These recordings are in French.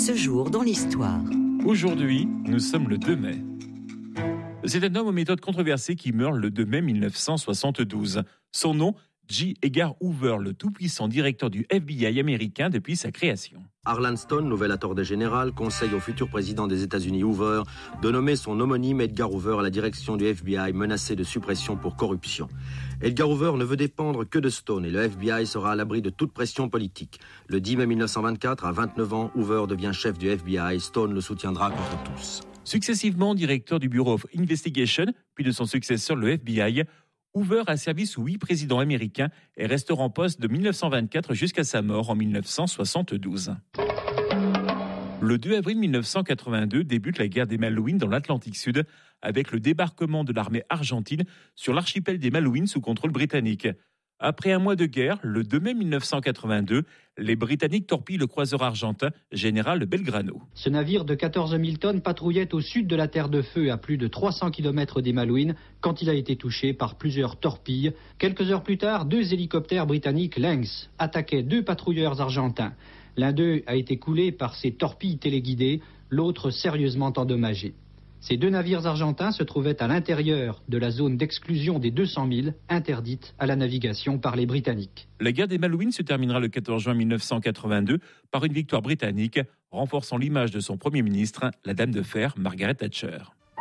Ce jour dans l'histoire. Aujourd'hui, nous sommes le 2 mai. C'est un homme aux méthodes controversées qui meurt le 2 mai 1972. Son nom, J. Edgar Hoover, le tout-puissant directeur du FBI américain depuis sa création. Harlan Stone, nouvel attorney général, conseille au futur président des États-Unis Hoover de nommer son homonyme Edgar Hoover à la direction du FBI menacé de suppression pour corruption. Edgar Hoover ne veut dépendre que de Stone et le FBI sera à l'abri de toute pression politique. Le 10 mai 1924, à 29 ans, Hoover devient chef du FBI. Stone le soutiendra contre tous. Successivement directeur du Bureau of Investigation, puis de son successeur le FBI, Hoover a servi sous 8 présidents américains et restera en poste de 1924 jusqu'à sa mort en 1972. Le 2 avril 1982 débute la guerre des Malouines dans l'Atlantique Sud avec le débarquement de l'armée argentine sur l'archipel des Malouines sous contrôle britannique. Après un mois de guerre, le 2 mai 1982, les Britanniques torpillent le croiseur argentin Général Belgrano. Ce navire de 14 000 tonnes patrouillait au sud de la Terre de Feu, à plus de 300 km des Malouines, quand il a été touché par plusieurs torpilles. Quelques heures plus tard, 2 hélicoptères britanniques Lynx attaquaient 2 patrouilleurs argentins. L'un d'eux a été coulé par ces torpilles téléguidées, l'autre sérieusement endommagé. Ces 2 navires argentins se trouvaient à l'intérieur de la zone d'exclusion des 200 000, interdite à la navigation par les Britanniques. La guerre des Malouines se terminera le 14 juin 1982 par une victoire britannique, renforçant l'image de son Premier ministre, la Dame de Fer, Margaret Thatcher.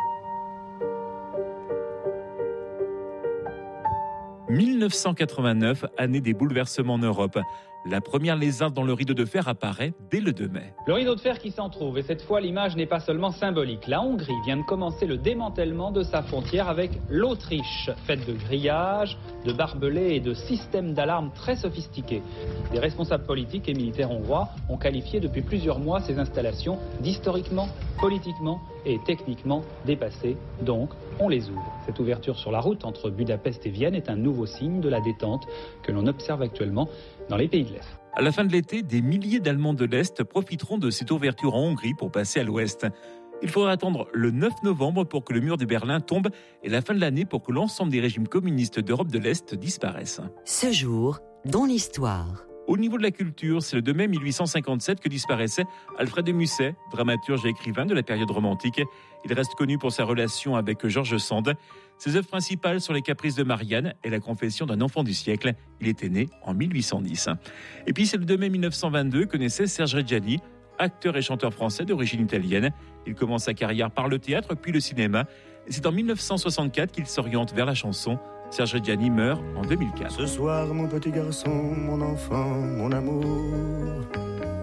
1989, année des bouleversements en Europe. La première lézarde dans le rideau de fer apparaît dès le 2 mai. Le rideau de fer qui s'en trouve, et cette fois l'image n'est pas seulement symbolique. La Hongrie vient de commencer le démantèlement de sa frontière avec l'Autriche, faite de grillages, de barbelés et de systèmes d'alarme très sophistiqués. Des responsables politiques et militaires hongrois ont qualifié depuis plusieurs mois ces installations d'historiquement, politiquement et techniquement dépassées. Donc, on les ouvre. Cette ouverture sur la route entre Budapest et Vienne est un nouveau signe de la détente que l'on observe actuellement dans les pays de l'Est. À la fin de l'été, des milliers d'Allemands de l'Est profiteront de cette ouverture en Hongrie pour passer à l'Ouest. Il faudra attendre le 9 novembre pour que le mur de Berlin tombe et la fin de l'année pour que l'ensemble des régimes communistes d'Europe de l'Est disparaissent. Ce jour dans l'histoire. Au niveau de la culture, c'est le 2 mai 1857 que disparaissait Alfred de Musset, dramaturge et écrivain de la période romantique. Il reste connu pour sa relation avec George Sand. Ses œuvres principales sont Les Caprices de Marianne et La Confession d'un enfant du siècle. Il était né en 1810. Et puis c'est le 2 mai 1922 que naissait Serge Reggiani, acteur et chanteur français d'origine italienne. Il commence sa carrière par le théâtre puis le cinéma. Et c'est en 1964 qu'il s'oriente vers la chanson. Serge Reggiani meurt en 2004. Ce soir, mon petit garçon, mon enfant, mon amour,